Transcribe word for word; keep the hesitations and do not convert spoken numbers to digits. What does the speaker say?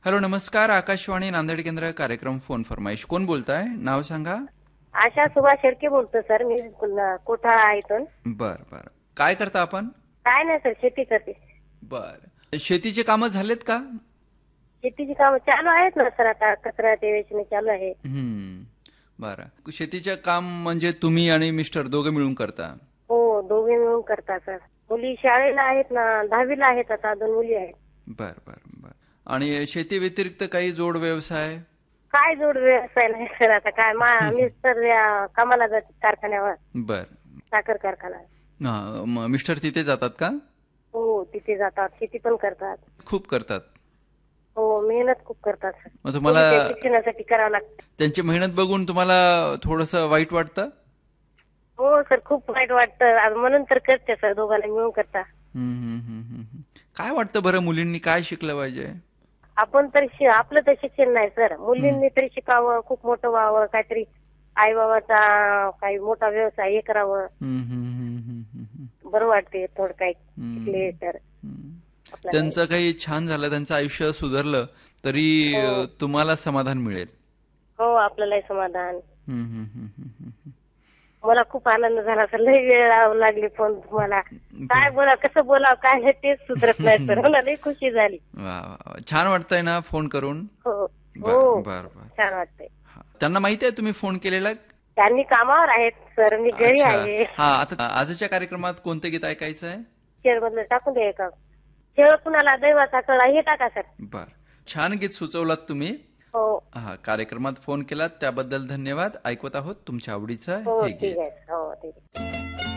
Hello, नमस्कार. आकाशवाणी नांदेड केंद्र कार्यक्रम फोन फरमाईश. कोण बोलताय? नाव सांगा. आशा सुभाष शेळके बोलतो सर. मी कोठाळा इथून. बर बर. काय करता आपण? काय नाही सर, शेती करते. बर. शेतीचे कामं झालेत का? शेतीची कामं चालू आहेत ना सर. आता कचरा ते वेचणे चालू आहे. हम्म. बरं. शेतीचे काम म्हणजे तुम्ही आणि मिस्टर दोघे मिळून करता? हो, दोघे मिळून करता सर. मुली शाळेला आहेत ना, दहावीला आहेत. आता दोन मुली आहेत. बर बर बर. आणि शेती व्यतिरिक्त काही जोड व्यवसाय? काय जोड व्यवसाय नाही सर. आता काय मिस्टर कामाला जातात कारखान्यावर. बर. साखर कारखाना. हा, म- मिस्टर तिथे जातात का? हो, तिथे जातात. शेती पण करतात. खूप करतात. हो, मेहनत खूप करतात सर. मग तुम्हाला मुलीच्या शिक्षणासाठी करावं लागतं. त्यांची मेहनत बघून तुम्हाला थोडंसं वाईट वाटतं? हो सर, खूप वाईट वाटतं. म्हणून तर करते सर, दोघांना मिळून करता. हम्म, हम्म, हम्म, हम्म. काय वाटतं बरं, मुलींनी काय शिकलं पाहिजे? आपण तर शि- आपलं तर शिक्षण नाही सर. मुलींनी तरी शिकावं, खूप मोठं व्हावं, काहीतरी आई बाबाचा काही मोठा व्यवसाय हे करावं. हम्म, हम्म, हम्म, हम्म, हम्म. बरं वाटते थोडं काही शिकले तर. हम्म. आपल्याला. त्यांचं काही छान झालं, त्यांचं आयुष्य सुधारलं तरी हो. अ, तुम्हाला समाधान मिळेल. हो, आपल्यालाही समाधान. हम्म, हम्म, हम्म, हम्म, हम्म. मला खूप आनंद झाला सर. लई वेळ लावावं लागली फोन तुम्हाला. काय बोला, कसं बोला, काय हे तेच सुधरत नाही सर. मला लई खुशी झाली. वा वा वा. छान वाटतंय ना फोन करून? हो बर हो, बर बर. छान वाटतंय. हा. त्यांना माहिती आहे तुम्ही फोन केलेला? त्यांनी कामावर आहेत सर, मी घरी अच्छा. आहे. हा, आता आजच्या कार्यक्रमात कोणतं गीत ऐकायचं आहे? शेअर मधलं टाकून द्या का? शेळ कुणाला दैवाचा कळा हे टाका सर. बर. छान गीत सुचवलात तुम्ही. हो हा, कार्यक्रमात फोन केलात त्याबद्दल धन्यवाद. ऐकत आहोत तुमच्या आवडीचं हो, हे ठीक गीत. आहे. हो, ठीक आहे.